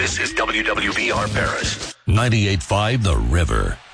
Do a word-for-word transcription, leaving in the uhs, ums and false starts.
This is W W B R Paris. ninety-eight point five The River.